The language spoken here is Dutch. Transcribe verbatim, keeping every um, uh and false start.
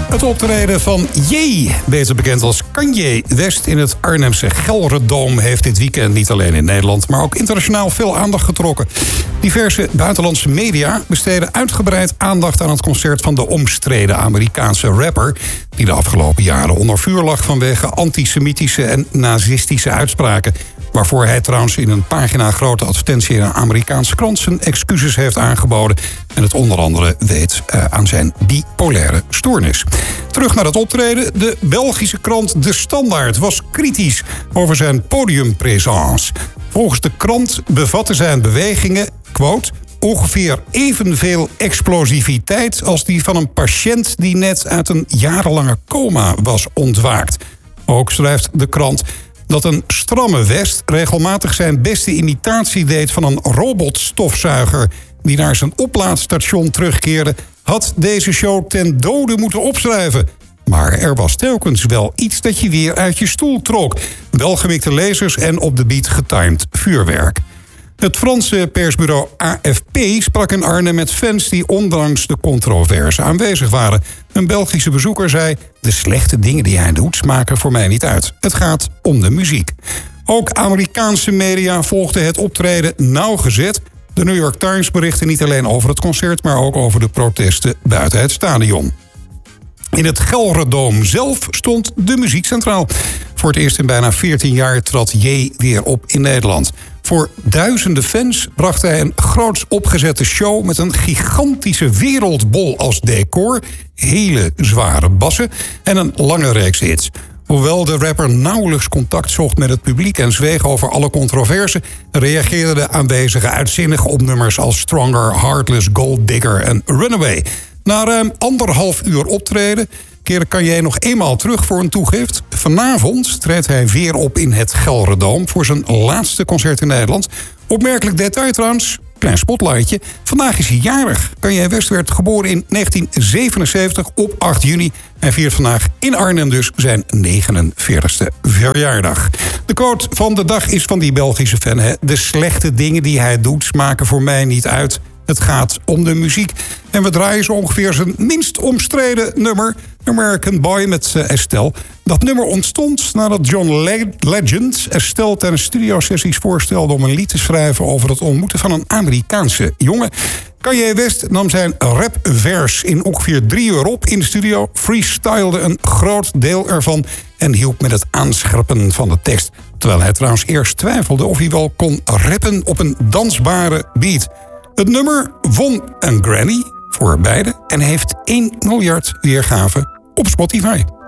Het optreden van Ye, beter bekend als Kanye West in het Arnhemse Gelredome, heeft dit weekend niet alleen in Nederland, maar ook internationaal veel aandacht getrokken. Diverse buitenlandse media besteden uitgebreid aandacht aan het concert van de omstreden Amerikaanse rapper, die de afgelopen jaren onder vuur lag vanwege antisemitische en nazistische uitspraken. Waarvoor hij trouwens in een pagina grote advertentie in een Amerikaanse krant zijn excuses heeft aangeboden. En het onder andere weet uh, aan zijn bipolaire stoornis. Terug naar het optreden. De Belgische krant De Standaard was kritisch over zijn podiumpresence. Volgens de krant bevatten zijn bewegingen, quote, ongeveer evenveel explosiviteit als die van een patiënt die net uit een jarenlange coma was ontwaakt. Ook schrijft de krant dat een stramme West regelmatig zijn beste imitatie deed van een robotstofzuiger die naar zijn oplaadstation terugkeerde, had deze show ten dode moeten opschrijven. Maar er was telkens wel iets dat je weer uit je stoel trok. Welgemikte lezers en op de beat getimed vuurwerk. Het Franse persbureau A F P sprak in Arnhem met fans die ondanks de controverse aanwezig waren. Een Belgische bezoeker zei: de slechte dingen die hij doet smaken voor mij niet uit. Het gaat om de muziek. Ook Amerikaanse media volgden het optreden nauwgezet. De New York Times berichtte niet alleen over het concert, maar ook over de protesten buiten het stadion. In het Gelredome zelf stond de muziek centraal. Voor het eerst in bijna veertien jaar trad Ye weer op in Nederland. Voor duizenden fans bracht hij een groots opgezette show met een gigantische wereldbol als decor, hele zware bassen en een lange reeks hits. Hoewel de rapper nauwelijks contact zocht met het publiek en zweeg over alle controverse, reageerden de aanwezigen uitzinnig op nummers als Stronger, Heartless, Gold Digger en Runaway. Na ruim anderhalf uur optreden keerde Kanye nog eenmaal terug voor een toegift. Vanavond treedt hij weer op in het Gelredome voor zijn laatste concert in Nederland. Opmerkelijk detail trouwens, klein spotlightje. Vandaag is hij jarig. Kanye West werd geboren in negentien zevenenzeventig op acht juni. Hij viert vandaag in Arnhem dus zijn negenenveertigste verjaardag. De quote van de dag is van die Belgische fan. Hè? De slechte dingen die hij doet smaken voor mij niet uit. Het gaat om de muziek. En we draaien zo ongeveer zijn minst omstreden nummer, American Boy met uh, Estelle. Dat nummer ontstond nadat John Le- Legend Estelle tijdens studiosessies voorstelde om een lied te schrijven over het ontmoeten van een Amerikaanse jongen. Kanye West nam zijn rapvers in ongeveer drie uur op in de studio, freestylde een groot deel ervan en hielp met het aanscherpen van de tekst. Terwijl hij trouwens eerst twijfelde of hij wel kon rappen op een dansbare beat. Het nummer won een Grammy voor beide en heeft één miljard weergaven op Spotify.